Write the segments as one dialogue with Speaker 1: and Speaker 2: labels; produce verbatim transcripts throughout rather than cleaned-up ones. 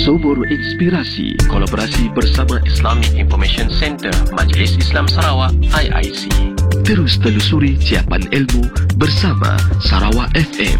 Speaker 1: Sumur Inspirasi, kolaborasi bersama Islamic Information Center Majlis Islam Sarawak I I C. Terus telusuri ciapan ilmu bersama Sarawak F M.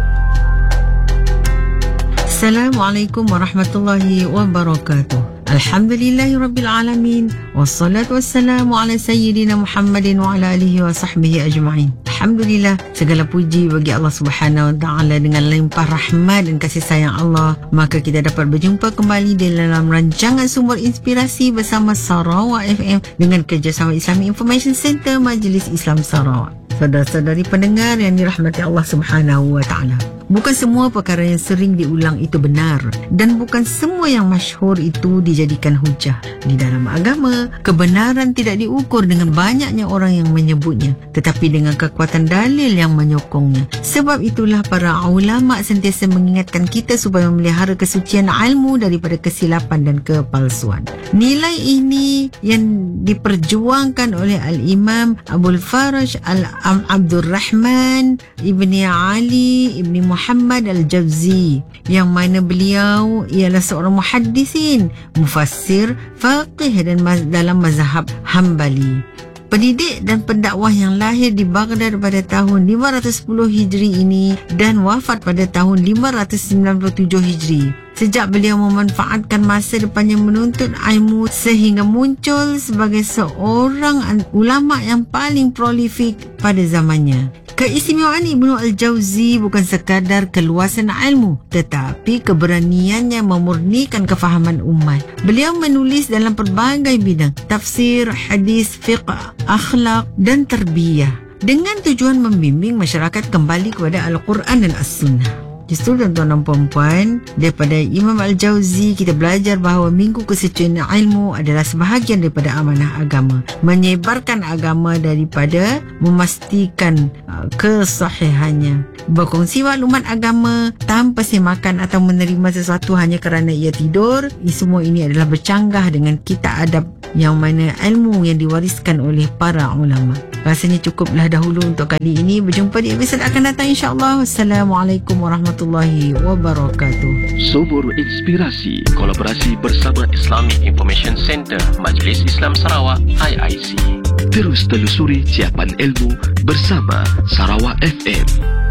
Speaker 2: Assalamualaikum warahmatullahi wabarakatuh. Alhamdulillahirrabbilalamin. Wassalatu wassalamu ala sayyidina Muhammadin wa ala alihi wa sahbihi ajma'in. Alhamdulillah, segala puji bagi Allah Subhanahu wa taala. Dengan limpah rahmat dan kasih sayang Allah, maka kita dapat berjumpa kembali dalam rancangan Sumber Inspirasi bersama Sarawak F M dengan kerjasama Islamic Information Center Majlis Islam Sarawak. Saudara-saudari pendengar yang dirahmati Allah Subhanahu wa taala, bukan semua perkara yang sering diulang itu benar, dan bukan semua yang masyhur itu dijadikan hujah. Di dalam agama, kebenaran tidak diukur dengan banyaknya orang yang menyebutnya, tetapi dengan kekuatan dalil yang menyokongnya. Sebab itulah para ulama sentiasa mengingatkan kita supaya memelihara kesucian ilmu daripada kesilapan dan kepalsuan. Nilai ini yang diperjuangkan oleh Al-Imam Abul Faraj Al-Abdul Rahman Ibni Ali Ibni Muhammad Al-Jawzi, yang mana beliau ialah seorang muhaddisin, mufassir, faqih dan maz- dalam mazhab Hambali. Pendidik dan pendakwah yang lahir di Baghdad pada tahun lima ratus sepuluh Hijri ini dan wafat pada tahun lima ratus sembilan puluh tujuh Hijri. Sejak beliau memanfaatkan masa depannya menuntut ilmu sehingga muncul sebagai seorang ulama yang paling prolifik pada zamannya. Keistimewaan Ibnu Al-Jawzi bukan sekadar keluasan ilmu, tetapi keberaniannya memurnikan kefahaman umat. Beliau menulis dalam pelbagai bidang, tafsir, hadis, fiqh, akhlak dan tarbiyah, dengan tujuan membimbing masyarakat kembali kepada Al-Quran dan As-Sunnah. Justru tuan-tuan dan puan-puan, daripada Imam Al-Jawzi kita belajar bahawa minggu kesucian ilmu adalah sebahagian daripada amanah agama. Menyebarkan agama daripada memastikan uh, kesahihannya. Berkongsi maklumat agama tanpa semakan atau menerima sesuatu hanya kerana ia tidur. Semua ini adalah bercanggah dengan kitab adab yang mana ilmu yang diwariskan oleh para ulama. Rasanya cukuplah dahulu untuk kali ini. Berjumpa di episod akan datang insya-Allah. Wassalamualaikum warahmatullahi wabarakatuh.
Speaker 1: Sumur Inspirasi, kolaborasi bersama Islamic Information Center Majlis Islam Sarawak I I C. Terus telusuri ciapan ilmu bersama Sarawak F M.